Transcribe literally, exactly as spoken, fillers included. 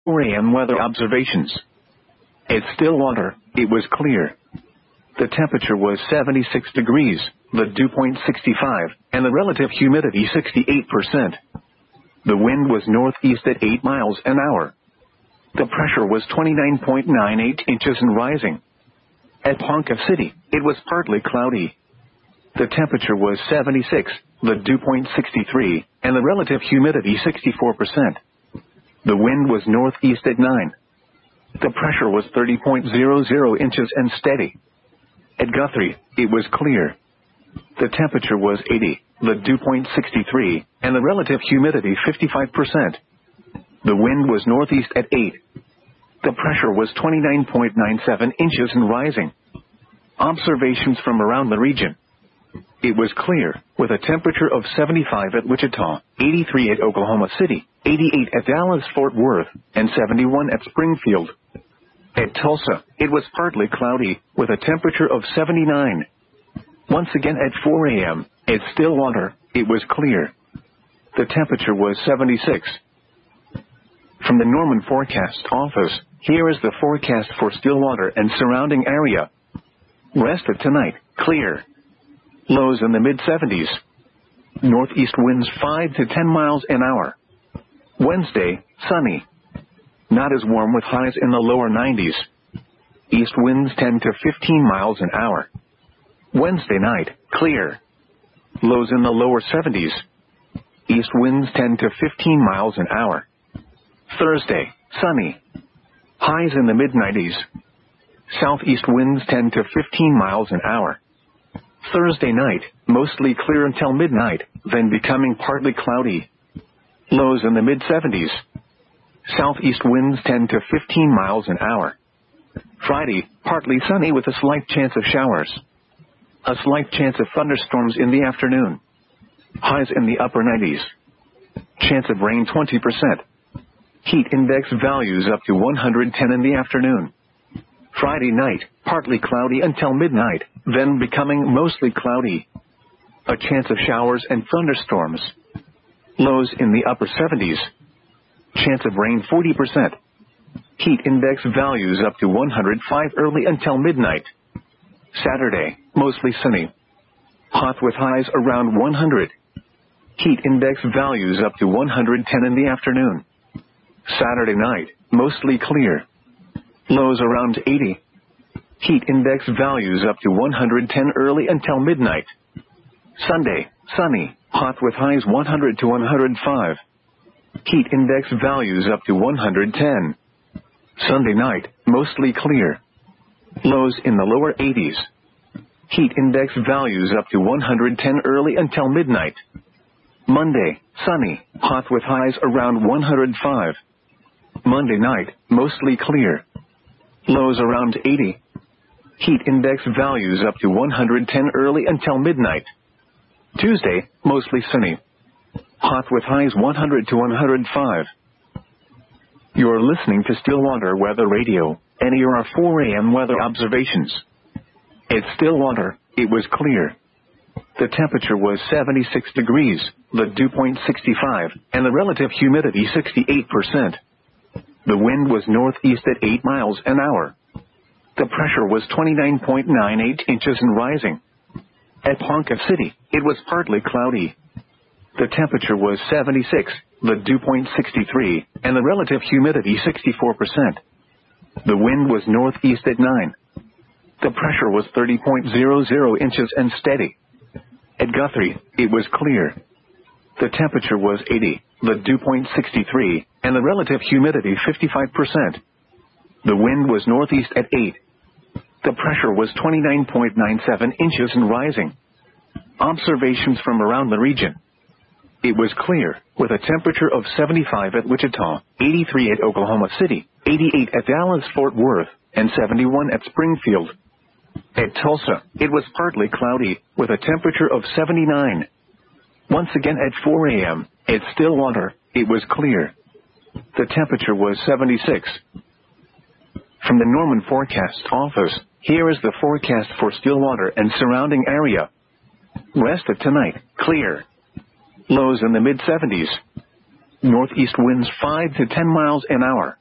four A M weather observations. At Stillwater, it was clear. The temperature was seventy-six degrees, the dew point sixty-five, and the relative humidity sixty-eight percent. The wind was northeast at eight miles an hour. The pressure was twenty-nine point nine eight inches and rising. At Ponca City, it was partly cloudy. The temperature was seventy-six, the dew point sixty-three, and the relative humidity sixty-four percent. The wind was northeast at nine. The pressure was thirty point zero zero inches and steady. At Guthrie, it was clear. The temperature was eighty, the dew point sixty-three, and the relative humidity fifty-five percent. The wind was northeast at eight. The pressure was twenty-nine point nine seven inches and rising. Observations from around the region. It was clear, with a temperature of seventy-five at Wichita, eighty-three at Oklahoma City, eighty-eight at Dallas-Fort Worth, and seventy-one at Springfield. At Tulsa, it was partly cloudy, with a temperature of seventy-nine. Once again at four A M, at Stillwater, it was clear. The temperature was seventy-six. From the Norman Forecast Office, here is the forecast for Stillwater and surrounding area. Rest of tonight, clear. Lows in the mid-seventies. Northeast winds five to ten miles an hour. Wednesday, sunny. Not as warm with highs in the lower nineties. East winds ten to fifteen miles an hour. Wednesday night, clear. Lows in the lower seventies. East winds ten to fifteen miles an hour. Thursday, sunny. Highs in the mid-nineties. Southeast winds ten to fifteen miles an hour. Thursday night, mostly clear until midnight, then becoming partly cloudy. Lows in the mid-seventies. Southeast winds ten to fifteen miles an hour. Friday, partly sunny with a slight chance of showers. A slight chance of thunderstorms in the afternoon. Highs in the upper nineties. Chance of rain twenty percent. Heat index values up to one hundred ten in the afternoon. Friday night, partly cloudy until midnight, then becoming mostly cloudy. A chance of showers and thunderstorms. Lows in the upper seventies. Chance of rain forty percent. Heat index values up to one hundred five early until midnight. Saturday, mostly sunny. Hot with highs around one hundred. Heat index values up to one hundred ten in the afternoon. Saturday night, mostly clear. Lows around eighty. Heat index values up to one hundred ten early until midnight. Sunday, sunny, hot with highs one hundred to one hundred five. Heat index values up to one hundred ten. Sunday night, mostly clear. Lows in the lower eighties. Heat index values up to one hundred ten early until midnight. Monday, sunny, hot with highs around one hundred five. Monday night, mostly clear. Lows around eighty. Heat index values up to one hundred ten early until midnight. Tuesday, mostly sunny. Hot with highs one hundred to one hundred five. You're listening to Stillwater Weather Radio, and here are four A M weather observations. At Stillwater, it was clear. The temperature was seventy-six degrees, the dew point sixty-five, and the relative humidity sixty-eight percent. The wind was northeast at eight miles an hour. The pressure was twenty-nine point nine eight inches and rising. At Ponca City, it was partly cloudy. The temperature was seventy-six, the dew point sixty-three, and the relative humidity sixty-four percent. The wind was northeast at nine. The pressure was thirty point zero zero inches and steady. At Guthrie, it was clear. The temperature was eighty, the dew point sixty-three, and the relative humidity fifty-five percent. The wind was northeast at eight. The pressure was twenty-nine point nine seven inches and rising. Observations from around the region. It was clear, with a temperature of seventy-five at Wichita, eighty-three at Oklahoma City, eighty-eight at Dallas-Fort Worth, and seventy-one at Springfield. At Tulsa, it was partly cloudy, with a temperature of seventy-nine. Once again at four A M, at Stillwater, it was clear. The temperature was seventy-six. From the Norman Forecast Office, here is the forecast for Stillwater and surrounding area. Rest of tonight, clear. Lows in the mid-seventies. Northeast winds five to ten miles an hour.